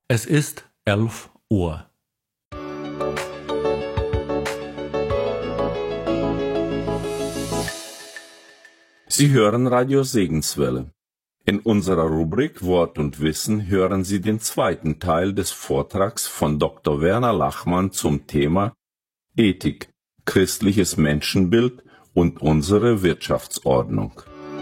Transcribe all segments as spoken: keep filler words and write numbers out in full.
Es ist elf Uhr. Sie hören Radio Segenswelle. In unserer Rubrik Wort und Wissen hören Sie den zweiten Teil des Vortrags von Doktor Werner Lachmann zum Thema Ethik, christliches Menschenbild und unsere Wirtschaftsordnung.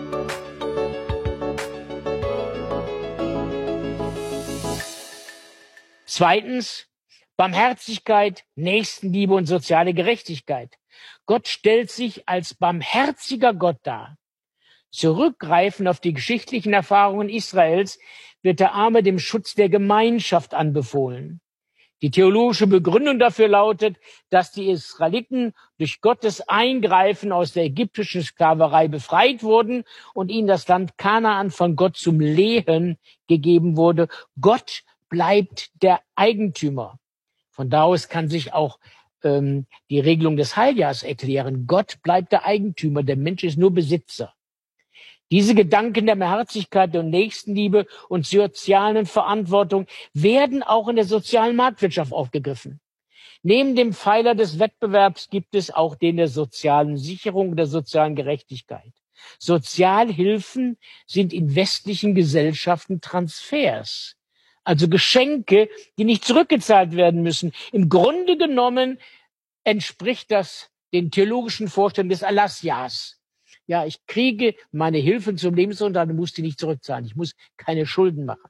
Zweitens, Barmherzigkeit, Nächstenliebe und soziale Gerechtigkeit. Gott stellt sich als barmherziger Gott dar. Zurückgreifend auf die geschichtlichen Erfahrungen Israels wird der Arme dem Schutz der Gemeinschaft anbefohlen. Die theologische Begründung dafür lautet, dass die Israeliten durch Gottes Eingreifen aus der ägyptischen Sklaverei befreit wurden und ihnen das Land Kanaan von Gott zum Lehen gegeben wurde. Gott bleibt der Eigentümer. Von da aus kann sich auch ähm, die Regelung des Heiljahrs erklären. Gott bleibt der Eigentümer, der Mensch ist nur Besitzer. Diese Gedanken der Barmherzigkeit und Nächstenliebe und sozialen Verantwortung werden auch in der sozialen Marktwirtschaft aufgegriffen. Neben dem Pfeiler des Wettbewerbs gibt es auch den der sozialen Sicherung und der sozialen Gerechtigkeit. Sozialhilfen sind in westlichen Gesellschaften Transfers, also Geschenke, die nicht zurückgezahlt werden müssen. Im Grunde genommen entspricht das den theologischen Vorstellungen des Erlassjahrs. Ja, ich kriege meine Hilfen zum Lebensunterhalt und muss die nicht zurückzahlen. Ich muss keine Schulden machen.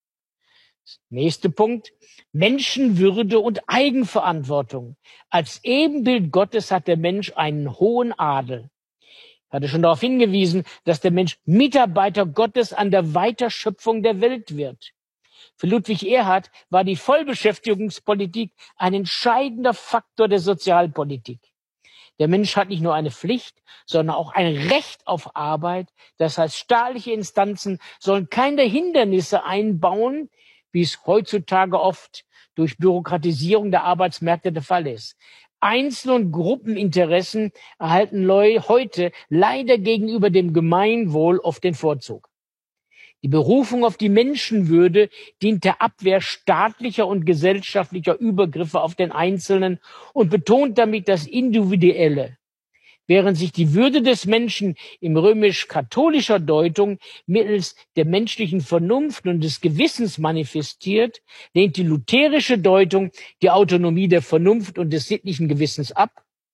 Nächster Punkt. Menschenwürde und Eigenverantwortung. Als Ebenbild Gottes hat der Mensch einen hohen Adel. Ich hatte schon darauf hingewiesen, dass der Mensch Mitarbeiter Gottes an der Weiterschöpfung der Welt wird. Für Ludwig Erhard war die Vollbeschäftigungspolitik ein entscheidender Faktor der Sozialpolitik. Der Mensch hat nicht nur eine Pflicht, sondern auch ein Recht auf Arbeit. Das heißt, staatliche Instanzen sollen keine Hindernisse einbauen, wie es heutzutage oft durch Bürokratisierung der Arbeitsmärkte der Fall ist. Einzel- und Gruppeninteressen erhalten heute leider gegenüber dem Gemeinwohl oft den Vorzug. Die Berufung auf die Menschenwürde dient der Abwehr staatlicher und gesellschaftlicher Übergriffe auf den Einzelnen und betont damit das Individuelle. Während sich die Würde des Menschen in römisch-katholischer Deutung mittels der menschlichen Vernunft und des Gewissens manifestiert, lehnt die lutherische Deutung die Autonomie der Vernunft und des sittlichen Gewissens ab.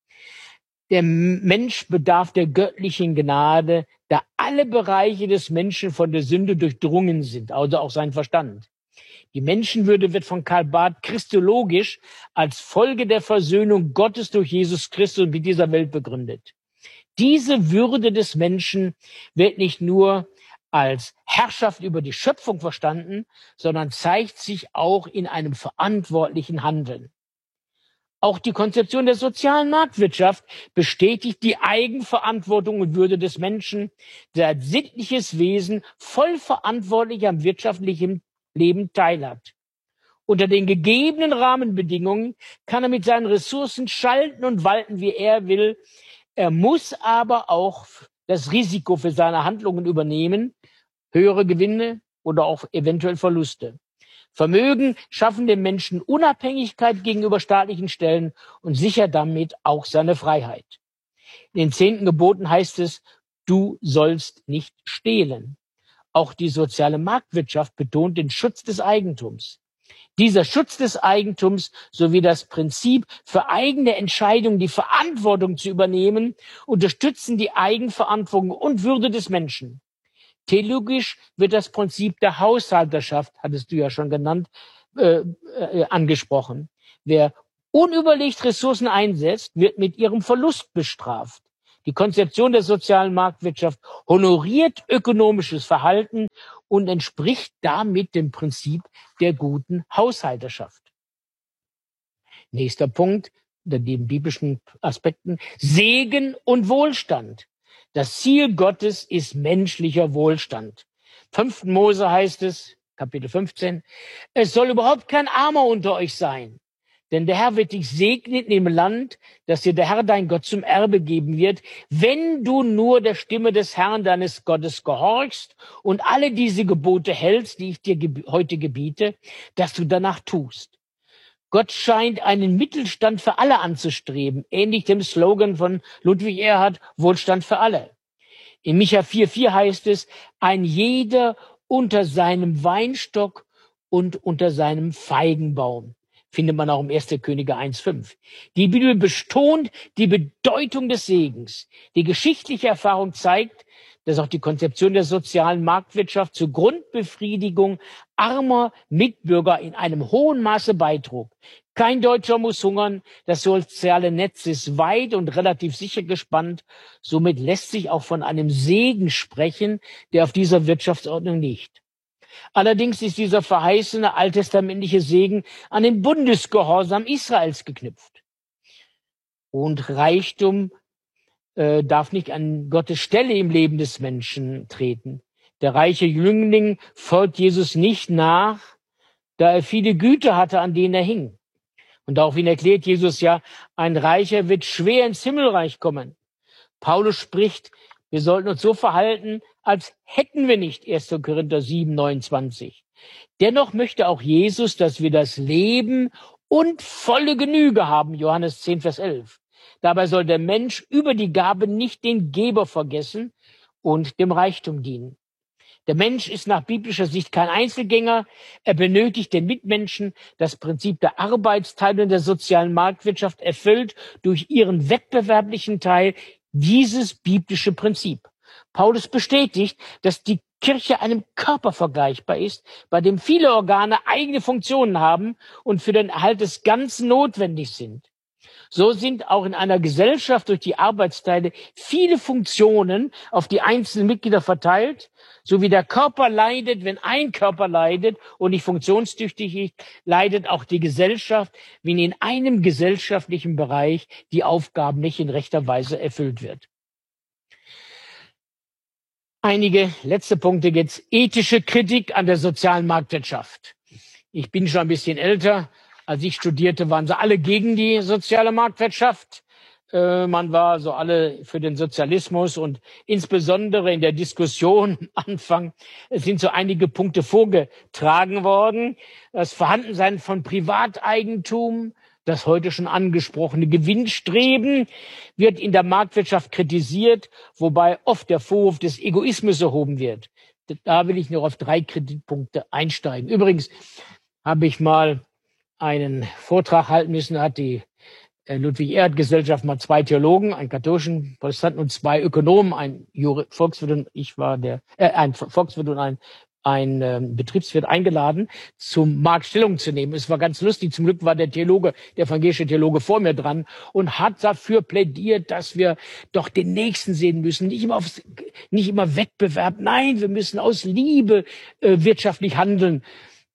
Der Mensch bedarf der göttlichen Gnade, da alle Bereiche des Menschen von der Sünde durchdrungen sind, also auch sein Verstand. Die Menschenwürde wird von Karl Barth christologisch als Folge der Versöhnung Gottes durch Jesus Christus mit dieser Welt begründet. Diese Würde des Menschen wird nicht nur als Herrschaft über die Schöpfung verstanden, sondern zeigt sich auch in einem verantwortlichen Handeln. Auch die Konzeption der sozialen Marktwirtschaft bestätigt die Eigenverantwortung und Würde des Menschen, der als sittliches Wesen voll verantwortlich am wirtschaftlichen Leben teilhat. Unter den gegebenen Rahmenbedingungen kann er mit seinen Ressourcen schalten und walten, wie er will. Er muss aber auch das Risiko für seine Handlungen übernehmen, höhere Gewinne oder auch eventuell Verluste. Vermögen schaffen dem Menschen Unabhängigkeit gegenüber staatlichen Stellen und sichert damit auch seine Freiheit. In den zehnten Geboten heißt es, du sollst nicht stehlen. Auch die soziale Marktwirtschaft betont den Schutz des Eigentums. Dieser Schutz des Eigentums sowie das Prinzip, für eigene Entscheidungen die Verantwortung zu übernehmen, unterstützen die Eigenverantwortung und Würde des Menschen. Theologisch wird das Prinzip der Haushalterschaft, hattest du ja schon genannt, äh, äh, angesprochen. Wer unüberlegt Ressourcen einsetzt, wird mit ihrem Verlust bestraft. Die Konzeption der sozialen Marktwirtschaft honoriert ökonomisches Verhalten und entspricht damit dem Prinzip der guten Haushalterschaft. Nächster Punkt, unter den biblischen Aspekten, Segen und Wohlstand. Das Ziel Gottes ist menschlicher Wohlstand. fünften Mose heißt es, Kapitel fünfzehn, es soll überhaupt kein Armer unter euch sein. Denn der Herr wird dich segnen in dem Land, das dir der Herr dein Gott zum Erbe geben wird, wenn du nur der Stimme des Herrn deines Gottes gehorchst und alle diese Gebote hältst, die ich dir geb- heute gebiete, dass du danach tust. Gott scheint einen Mittelstand für alle anzustreben, ähnlich dem Slogan von Ludwig Erhard, Wohlstand für alle. In Micha vier vier heißt es, ein jeder unter seinem Weinstock und unter seinem Feigenbaum. Findet man auch im ersten Könige eins fünf. Die Bibel betont die Bedeutung des Segens. Die geschichtliche Erfahrung zeigt, dass auch die Konzeption der sozialen Marktwirtschaft zur Grundbefriedigung armer Mitbürger in einem hohen Maße beitrug. Kein Deutscher muss hungern, das soziale Netz ist weit und relativ sicher gespannt. Somit lässt sich auch von einem Segen sprechen, der auf dieser Wirtschaftsordnung liegt. Allerdings ist dieser verheißene alttestamentliche Segen an den Bundesgehorsam Israels geknüpft. Und Reichtum äh, darf nicht an Gottes Stelle im Leben des Menschen treten. Der reiche Jüngling folgt Jesus nicht nach, da er viele Güter hatte, an denen er hing. Und daraufhin erklärt Jesus ja, ein Reicher wird schwer ins Himmelreich kommen. Paulus spricht, wir sollten uns so verhalten, als hätten wir nicht. erster Korinther sieben neunundzwanzig. Dennoch möchte auch Jesus, dass wir das Leben und volle Genüge haben. Johannes zehn, Vers elf. Dabei soll der Mensch über die Gabe nicht den Geber vergessen und dem Reichtum dienen. Der Mensch ist nach biblischer Sicht kein Einzelgänger. Er benötigt den Mitmenschen. Das Prinzip der Arbeitsteilung der sozialen Marktwirtschaft erfüllt durch ihren wettbewerblichen Teil dieses biblische Prinzip. Paulus bestätigt, dass die Kirche einem Körper vergleichbar ist, bei dem viele Organe eigene Funktionen haben und für den Erhalt des Ganzen notwendig sind. So sind auch in einer Gesellschaft durch die Arbeitsteile viele Funktionen auf die einzelnen Mitglieder verteilt, so wie der Körper leidet, wenn ein Körper leidet und nicht funktionstüchtig ist, leidet auch die Gesellschaft, wenn in einem gesellschaftlichen Bereich die Aufgaben nicht in rechter Weise erfüllt wird. Einige letzte Punkte jetzt. Ethische Kritik an der sozialen Marktwirtschaft. Ich bin schon ein bisschen älter. Als ich studierte, waren sie alle gegen die soziale Marktwirtschaft. Äh, man war so alle für den Sozialismus und insbesondere in der Diskussion am Anfang sind so einige Punkte vorgetragen worden. Das Vorhandensein von Privateigentum, das heute schon angesprochene Gewinnstreben wird in der Marktwirtschaft kritisiert, wobei oft der Vorwurf des Egoismus erhoben wird. Da will ich nur auf drei Kritikpunkte einsteigen. Übrigens habe ich mal einen Vortrag halten müssen, da hat die äh, Ludwig-Erhard-Gesellschaft mal zwei Theologen, einen katholischen Protestanten und zwei Ökonomen, ein Juri- Volkswirt und ich war der, äh, ein Volkswirt und ein ein äh, Betriebswirt eingeladen, zum Markt Stellung zu nehmen. Es war ganz lustig. Zum Glück war der Theologe, der evangelische Theologe vor mir dran und hat dafür plädiert, dass wir doch den Nächsten sehen müssen. Nicht immer aufs, nicht immer Wettbewerb. Nein, wir müssen aus Liebe äh, wirtschaftlich handeln.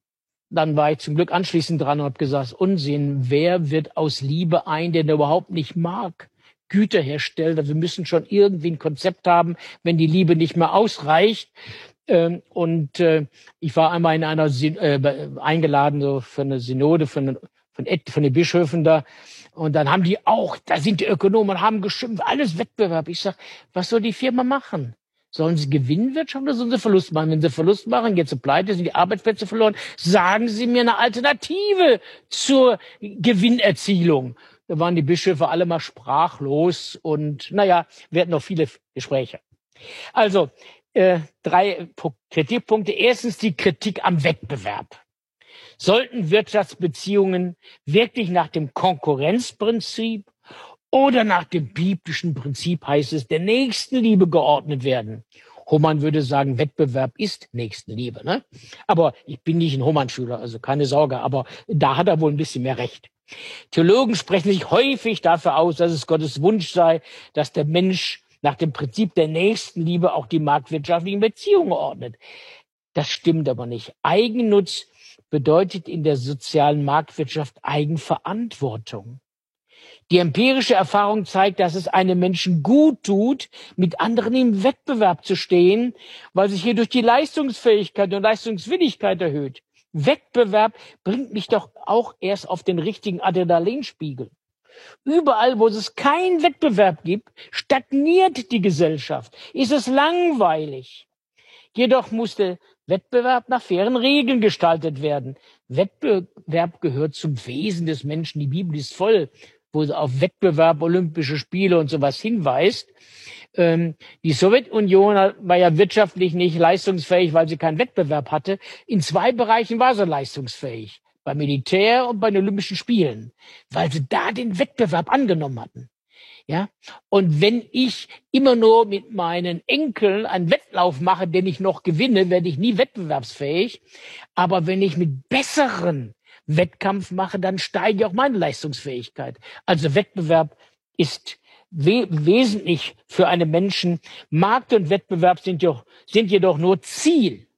Dann war ich zum Glück anschließend dran und habe gesagt, Unsinn. Wer wird aus Liebe ein, den er überhaupt nicht mag, Güter herstellen? Also wir müssen schon irgendwie ein Konzept haben, wenn die Liebe nicht mehr ausreicht. Ähm, und äh, ich war einmal in einer Sin- äh, eingeladen so für eine Synode von, von, von den Bischöfen da. Und dann haben die auch, da sind die Ökonomen, haben geschimpft, alles Wettbewerb. Ich sag, was soll die Firma machen? Sollen sie Gewinn wirtschaften oder sollen sie Verlust machen? Wenn sie Verlust machen, geht sie pleite, sind die Arbeitsplätze verloren. Sagen Sie mir eine Alternative zur Gewinnerzielung. Da waren die Bischöfe alle mal sprachlos und naja, wir hatten noch viele Gespräche. Also, Äh, drei Kritikpunkte. Erstens die Kritik am Wettbewerb. Sollten Wirtschaftsbeziehungen wirklich nach dem Konkurrenzprinzip oder nach dem biblischen Prinzip, heißt es, der Nächstenliebe geordnet werden? Hohmann würde sagen, Wettbewerb ist Nächstenliebe. Ne? Aber ich bin nicht ein Hohmann-Schüler, also keine Sorge, aber da hat er wohl ein bisschen mehr Recht. Theologen sprechen sich häufig dafür aus, dass es Gottes Wunsch sei, dass der Mensch nach dem Prinzip der Nächstenliebe auch die marktwirtschaftlichen Beziehungen ordnet. Das stimmt aber nicht. Eigennutz bedeutet in der sozialen Marktwirtschaft Eigenverantwortung. Die empirische Erfahrung zeigt, dass es einem Menschen gut tut, mit anderen im Wettbewerb zu stehen, weil sich hierdurch die Leistungsfähigkeit und Leistungswilligkeit erhöht. Wettbewerb bringt mich doch auch erst auf den richtigen Adrenalinspiegel. Überall, wo es keinen Wettbewerb gibt, stagniert die Gesellschaft, ist es langweilig. Jedoch muss der Wettbewerb nach fairen Regeln gestaltet werden. Wettbewerb gehört zum Wesen des Menschen. Die Bibel ist voll, wo sie auf Wettbewerb, Olympische Spiele und sowas hinweist. Ähm, die Sowjetunion war ja wirtschaftlich nicht leistungsfähig, weil sie keinen Wettbewerb hatte. In zwei Bereichen war sie leistungsfähig. Beim Militär und bei den Olympischen Spielen. Weil sie da den Wettbewerb angenommen hatten. Ja, und wenn ich immer nur mit meinen Enkeln einen Wettlauf mache, den ich noch gewinne, werde ich nie wettbewerbsfähig. Aber wenn ich mit besseren Wettkampf mache, dann steige auch meine Leistungsfähigkeit. Also Wettbewerb ist we- wesentlich für einen Menschen. Markt und Wettbewerb sind, jo- sind jedoch nur Ziel.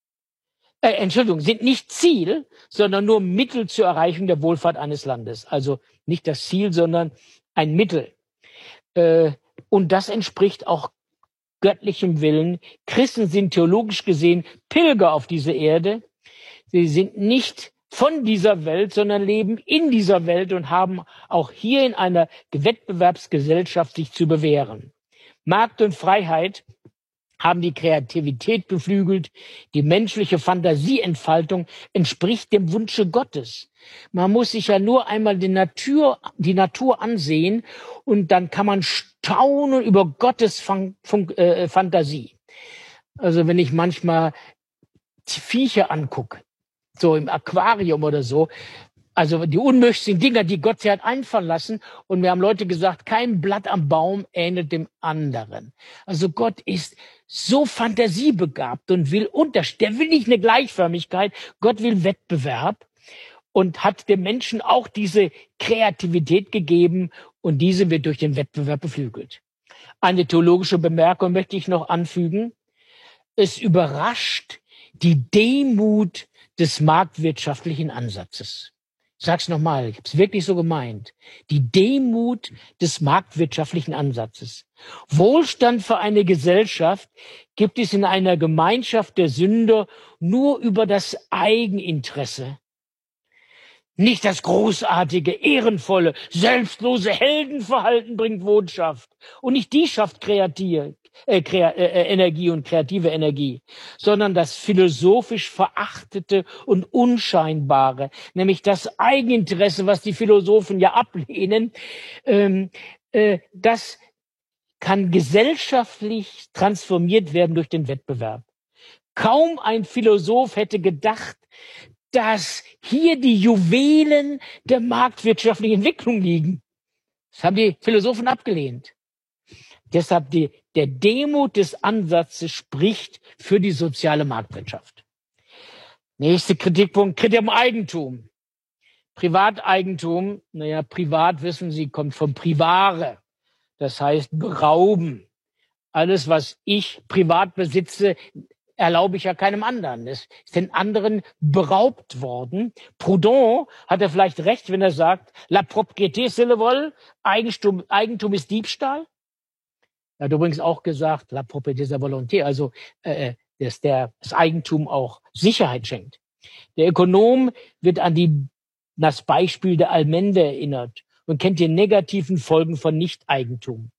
Äh, Entschuldigung, sind nicht Ziel, sondern nur Mittel zur Erreichung der Wohlfahrt eines Landes. Also nicht das Ziel, sondern ein Mittel. Äh, und das entspricht auch göttlichem Willen. Christen sind theologisch gesehen Pilger auf dieser Erde. Sie sind nicht von dieser Welt, sondern leben in dieser Welt und haben auch hier in einer Wettbewerbsgesellschaft sich zu bewähren. Markt und Freiheit haben die Kreativität beflügelt. Die menschliche Fantasieentfaltung entspricht dem Wunsche Gottes. Man muss sich ja nur einmal die Natur, die Natur ansehen und dann kann man staunen über Gottes Fan, Fun, äh, Fantasie. Also wenn ich manchmal Viecher angucke, so im Aquarium oder so, also die unmöglichen Dinger, die Gott sich hat einfallen lassen. Und wir haben Leute gesagt, kein Blatt am Baum ähnelt dem anderen. Also Gott ist so fantasiebegabt und will Unterschied. Der will nicht eine Gleichförmigkeit. Gott will Wettbewerb und hat dem Menschen auch diese Kreativität gegeben. Und diese wird durch den Wettbewerb beflügelt. Eine theologische Bemerkung möchte ich noch anfügen. Es überrascht die Demut des marktwirtschaftlichen Ansatzes. Ich sag's nochmal, ich habe es wirklich so gemeint. Die Demut des marktwirtschaftlichen Ansatzes. Wohlstand für eine Gesellschaft gibt es in einer Gemeinschaft der Sünder nur über das Eigeninteresse. Nicht das großartige, ehrenvolle, selbstlose Heldenverhalten bringt Wohlschaft. Und nicht die schafft kreativ, äh, krea, äh, Energie und kreative Energie, sondern das philosophisch Verachtete und Unscheinbare, nämlich das Eigeninteresse, was die Philosophen ja ablehnen, ähm, äh, das kann gesellschaftlich transformiert werden durch den Wettbewerb. Kaum ein Philosoph hätte gedacht, dass hier die Juwelen der marktwirtschaftlichen Entwicklung liegen. Das haben die Philosophen abgelehnt. Deshalb die, der Demut des Ansatzes spricht für die soziale Marktwirtschaft. Nächster Kritikpunkt, Kritik am Eigentum. Privateigentum, naja, privat wissen Sie, kommt vom Privare. Das heißt berauben. Alles, was ich privat besitze, erlaube ich ja keinem anderen. Es ist den anderen beraubt worden. Proudhon hat er vielleicht recht, wenn er sagt, la propriété c'est le vol, Eigentum, Eigentum ist Diebstahl. Er hat übrigens auch gesagt, la propriété c'est la volonté, also äh, dass der, das Eigentum auch Sicherheit schenkt. Der Ökonom wird an die, das Beispiel der Allmende erinnert und kennt die negativen Folgen von Nichteigentum.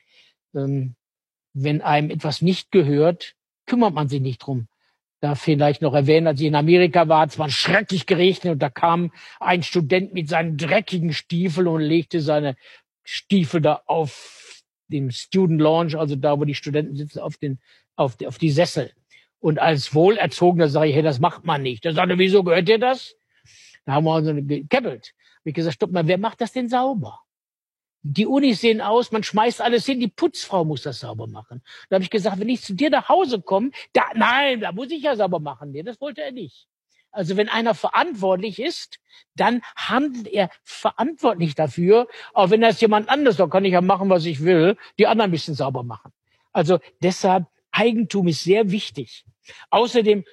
Ähm, wenn einem etwas nicht gehört, kümmert man sich nicht drum. Da vielleicht noch erwähnen, als ich in Amerika war, es war schrecklich geregnet und da kam ein Student mit seinen dreckigen Stiefeln und legte seine Stiefel da auf dem Student Lounge, also da, wo die Studenten sitzen, auf den, auf die, auf die Sessel. Und als Wohlerzogener sage ich, hey, das macht man nicht. Da sagte er, wieso gehört dir das? Da haben wir uns gekeppelt. Hab ich gesagt, stopp mal, wer macht das denn sauber? Die Unis sehen aus, man schmeißt alles hin, die Putzfrau muss das sauber machen. Da habe ich gesagt, wenn ich zu dir nach Hause komme, da, nein, da muss ich ja sauber machen. Nee, das wollte er nicht. Also wenn einer verantwortlich ist, dann handelt er verantwortlich dafür. Auch wenn das jemand anderes, da kann ich ja machen, was ich will, die anderen ein bisschen sauber machen. Also deshalb, Eigentum ist sehr wichtig. Außerdem